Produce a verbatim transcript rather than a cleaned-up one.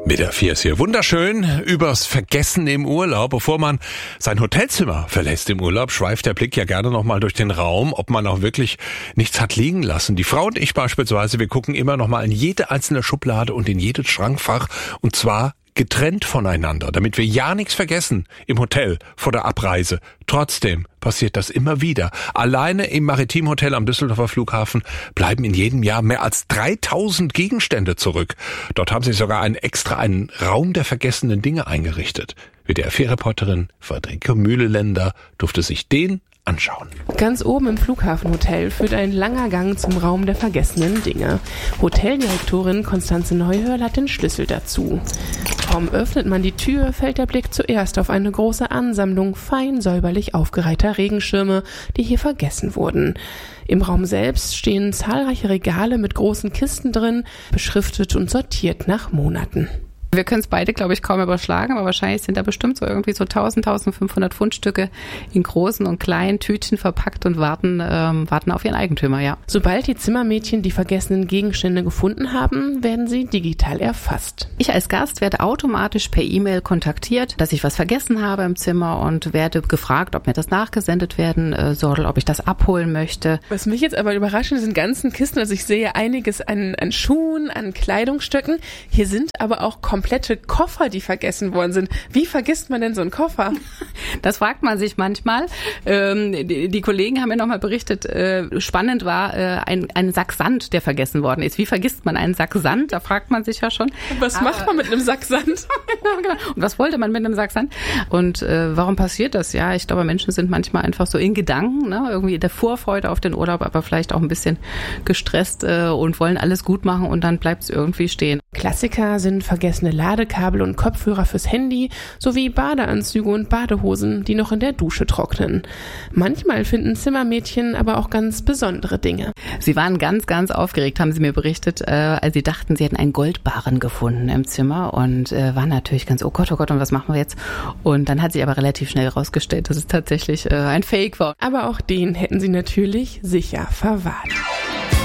Mit der vier ist hier wunderschön übers Vergessen im Urlaub. Bevor man sein Hotelzimmer verlässt im Urlaub, schweift der Blick ja gerne nochmal durch den Raum, ob man auch wirklich nichts hat liegen lassen. Die Frau und ich beispielsweise, wir gucken immer nochmal in jede einzelne Schublade und in jedes Schrankfach, und zwar getrennt voneinander, damit wir ja nichts vergessen im Hotel vor der Abreise. Trotzdem passiert das immer wieder. Alleine im Maritim-Hotel am Düsseldorfer Flughafen bleiben in jedem Jahr mehr als dreitausend Gegenstände zurück. Dort haben sie sogar einen extra einen Raum der vergessenen Dinge eingerichtet. W D R vier-Reporterin Friederike Mühleländer durfte sich den anschauen. Ganz oben im Flughafenhotel führt ein langer Gang zum Raum der vergessenen Dinge. Hoteldirektorin Konstanze Neuhörl hat den Schlüssel dazu. Kaum öffnet man die Tür, fällt der Blick zuerst auf eine große Ansammlung fein säuberlich aufgereihter Regenschirme, die hier vergessen wurden. Im Raum selbst stehen zahlreiche Regale mit großen Kisten drin, beschriftet und sortiert nach Monaten. Wir können es beide, glaube ich, kaum überschlagen, aber wahrscheinlich sind da bestimmt so irgendwie so tausend, tausendfünfhundert Pfundstücke in großen und kleinen Tütchen verpackt und warten, ähm, warten auf ihren Eigentümer, ja. Sobald die Zimmermädchen die vergessenen Gegenstände gefunden haben, werden sie digital erfasst. Ich als Gast werde automatisch per E-Mail kontaktiert, dass ich was vergessen habe im Zimmer, und werde gefragt, ob mir das nachgesendet werden äh, soll, ob ich das abholen möchte. Was mich jetzt aber überrascht, sind ganzen Kisten, also ich sehe einiges an, an Schuhen, an Kleidungsstücken. Hier sind aber auch komplette Koffer, die vergessen worden sind. Wie vergisst man denn so einen Koffer? Das fragt man sich manchmal. Ähm, die, die Kollegen haben mir nochmal berichtet, äh, spannend war äh, ein, ein Sack Sand, der vergessen worden ist. Wie vergisst man einen Sack Sand? Da fragt man sich ja schon. Was Aber, macht man mit einem Sack Sand? Und was wollte man mit einem Sack Sand? Und äh, warum passiert das? Ja, ich glaube, Menschen sind manchmal einfach so in Gedanken, ne? Irgendwie in der Vorfreude auf den Urlaub, aber vielleicht auch ein bisschen gestresst äh, und wollen alles gut machen, und dann bleibt es irgendwie stehen. Klassiker sind vergessene Ladekabel und Kopfhörer fürs Handy sowie Badeanzüge und Badehosen, die noch in der Dusche trocknen. Manchmal finden Zimmermädchen aber auch ganz besondere Dinge. Sie waren ganz, ganz aufgeregt, haben sie mir berichtet, äh, als sie dachten, sie hätten einen Goldbarren gefunden im Zimmer, und äh, waren natürlich ganz, oh Gott, oh Gott, und was machen wir jetzt? Und dann hat sich aber relativ schnell herausgestellt, dass es tatsächlich äh, ein Fake war. Aber auch den hätten sie natürlich sicher verwahrt.